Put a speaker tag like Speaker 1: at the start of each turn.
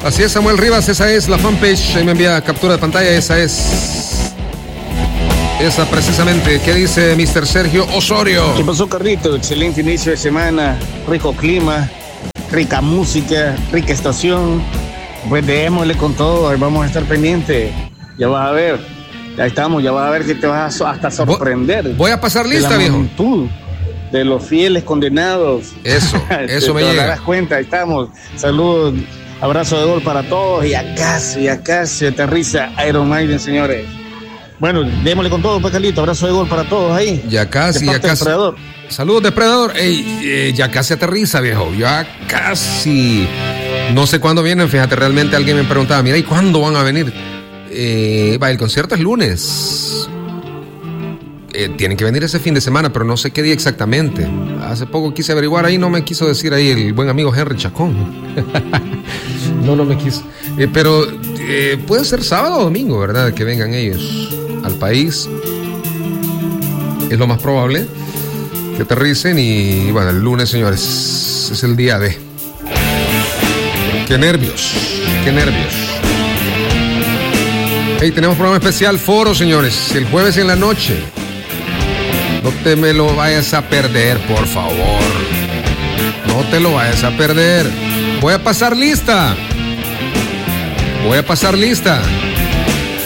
Speaker 1: Así es, Samuel Rivas, esa es la fanpage. Ahí me envía captura de pantalla, esa es. Esa precisamente. ¿Qué dice Mr. Sergio Osorio?
Speaker 2: ¿Qué pasó, Carlito? Excelente inicio de semana, rico clima, rica música, rica estación. Pues démosle con todo, ahí vamos a estar pendientes. Ya vas a ver, ya estamos, ya vas a ver que te vas a hasta sorprender.
Speaker 1: Voy a pasar lista,
Speaker 2: de la
Speaker 1: viejo.
Speaker 2: magnitud de los fieles condenados.
Speaker 1: Eso me llega.
Speaker 2: Te das cuenta, ahí estamos. Saludos, abrazo de gol para todos y acá se aterriza Iron Maiden, señores. Bueno, démosle con todo, pues, Carlito. Abrazo de gol para todos ahí.
Speaker 1: Ya casi. Saludos, Depredador. Ey, ya casi aterriza, viejo. Ya casi. No sé cuándo vienen, fíjate, realmente alguien me preguntaba, mira, ¿y cuándo van a venir? El concierto es lunes. Tienen que venir ese fin de semana, pero no sé qué día exactamente. Hace poco quise averiguar ahí, no me quiso decir ahí el buen amigo Henry Chacón. No me quiso. Pero puede ser sábado o domingo, ¿verdad? Que vengan ellos al país. Es lo más probable que aterricen y bueno, el lunes, señores, es el día de. Qué nervios. Hey, tenemos programa especial Foro, señores, el jueves en la noche. No te me lo vayas a perder, por favor. No te lo vayas a perder. Voy a pasar lista.